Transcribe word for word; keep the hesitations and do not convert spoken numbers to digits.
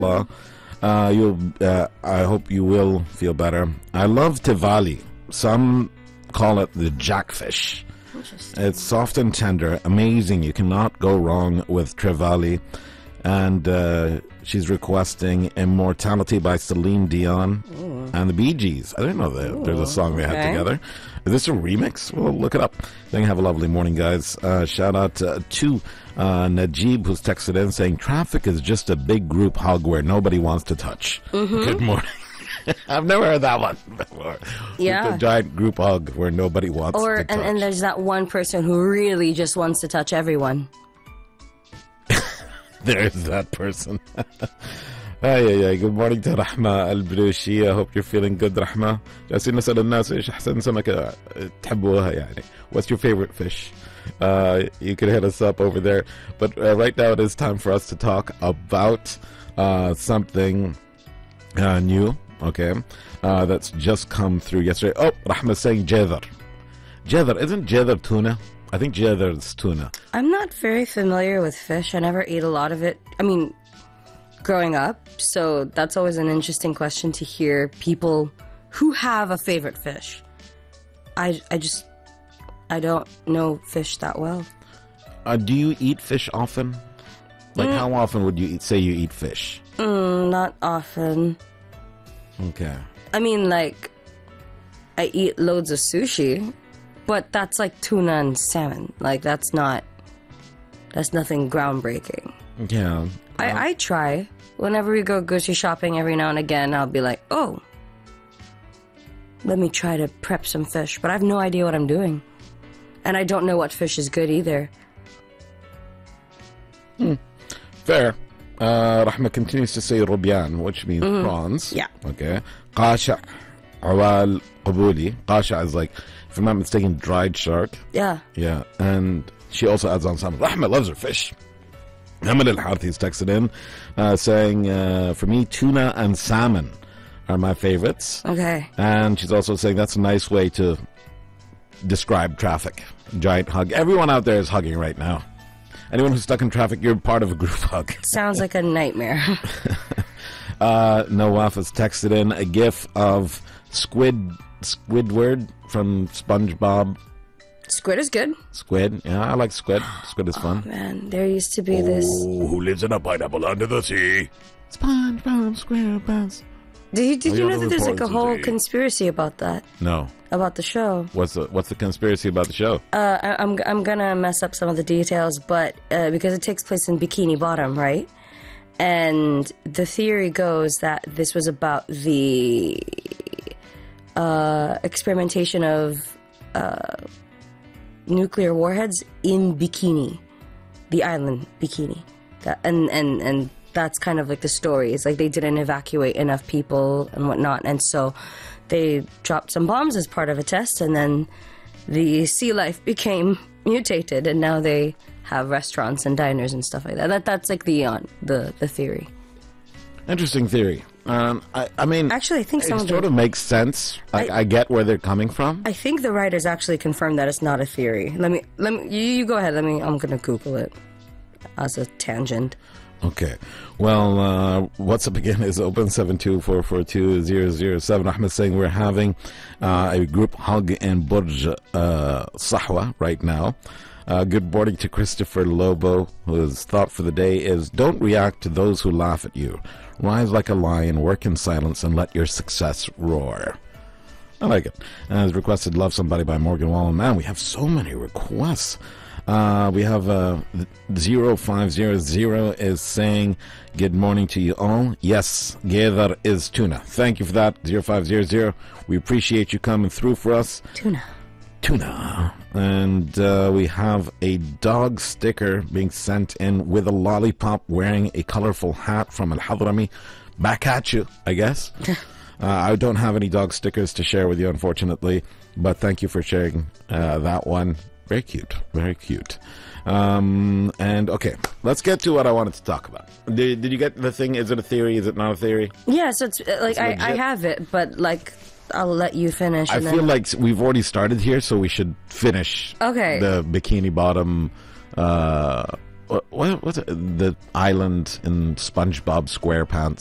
inshallah. Uh, you'll, uh, I hope you will feel better. I love Tivali. Some call it the jackfish. It's soft and tender, amazing. You cannot go wrong with Trevally. And uh, she's requesting Immortality by Celine Dion Ooh. and the Bee Gees. I didn't know that there's a song they okay. had together. Is this a remix? Well, look it up. Then have a lovely morning, guys. Uh, shout out uh, to uh, Najib, who's texted in saying, traffic is just a big group hug where nobody wants to touch. Mm-hmm. Good morning. I've never heard that one before. Yeah. A giant group hug where nobody wants or, to touch. And, and there's that one person who really just wants to touch everyone. There's that person. Ay, ay, ay. Good morning to Rahma Al-Brushi. I hope you're feeling good, Rahma. جالسين نسأل الناس إيش أحسن سمكة تحبوها يعني. What's your favorite fish? Uh, you can hit us up over there. But uh, right now it is time for us to talk about uh, something uh, new, okay, uh, that's just come through yesterday. Oh, Rahma's saying jadar. Jadar. Isn't jadar tuna? I think jadar is tuna. I'm not very familiar with fish. I never ate a lot of it. I mean, growing up. So that's always an interesting question to hear people who have a favorite fish. I, I just, I don't know fish that well. Uh, do you eat fish often? Like mm. how often would you eat, say you eat fish? Mm, not often. Okay. I mean, like, I eat loads of sushi, but that's like tuna and salmon. Like, that's not, that's nothing groundbreaking. Yeah. I, I try. Whenever we go grocery shopping every now and again, I'll be like, oh, let me try to prep some fish. But I have no idea what I'm doing. And I don't know what fish is good either. Hmm. Fair. Uh, Rahma continues to say rubian, which means mm-hmm. prawns. Yeah. Okay. Qasha, awal, qabuli. Qasha is like, if I'm not mistaken, dried shark. Yeah. Yeah. And she also adds on some. Rahma loves her fish. Hamid Al-Harthi is texted in uh, saying, uh, for me, tuna and salmon are my favorites. Okay. And she's also saying that's a nice way to describe traffic. Giant hug. Everyone out there is hugging right now. Anyone who's stuck in traffic, you're part of a group hug. Sounds like a nightmare. uh, Nawaf has texted in a gif of Squid, Squidward from SpongeBob. Squid is good. Squid, yeah, I like squid. Squid is fun. Oh, man, there used to be oh, this... who lives in a pineapple under the sea? SpongeBob SquarePants. Did you, did oh, you know that there's like a whole conspiracy about that? No. About the show. What's the What's the conspiracy about the show? Uh, I, I'm I'm gonna mess up some of the details, but uh, because it takes place in Bikini Bottom, right? And the theory goes that this was about the uh, experimentation of uh, nuclear warheads in Bikini, the island Bikini, that, and and and. That's kind of like the story. It's like they didn't evacuate enough people and whatnot. And so they dropped some bombs as part of a test. And then the sea life became mutated. And now they have restaurants and diners and stuff like that. that that's like the, uh, the the theory. Interesting theory. Um, I, I mean, actually, I think some it of sort the, of makes sense. I, I, I get where they're coming from. I think the writers actually confirmed that it's not a theory. Let me, let me, you, you go ahead. Let me, I'm going to Google it as a tangent. Okay. Well, uh, WhatsApp again is open seven two four four two zero zero seven. Ahmed saying we're having uh, a group hug in Burj uh, Sahwa right now. Uh, good morning to Christopher Lobo, whose thought for the day is don't react to those who laugh at you. Rise like a lion, work in silence, and let your success roar. I like it. As requested, Love Somebody by Morgan Wallen. Man, we have so many requests. Uh, we have uh, zero five zero zero is saying, good morning to you all. Yes, Gedar is tuna. Thank you for that, zero five zero zero. We appreciate you coming through for us. Tuna. Tuna. And uh, we have a dog sticker being sent in with a lollipop wearing a colorful hat from Al-Hadrami. Back at you, I guess. uh, I don't have any dog stickers to share with you, unfortunately. But thank you for sharing uh, that one. Very cute. Very cute. Um, and, okay, let's get to what I wanted to talk about. Did, did you get the thing? Is it a theory? Is it not a theory? Yeah, so it's, like, it's I, I have it, but, like, I'll let you finish. I and feel then... like we've already started here, so we should finish okay. the Bikini Bottom uh, what, what's it, the island in SpongeBob SquarePants?